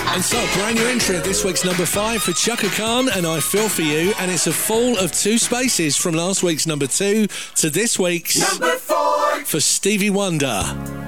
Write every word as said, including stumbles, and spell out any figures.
And so, brand new entry at this week's number five for Chaka Khan and I Feel For You, and it's a fall of two spaces from last week's number two to this week's number four for Stevie Wonder.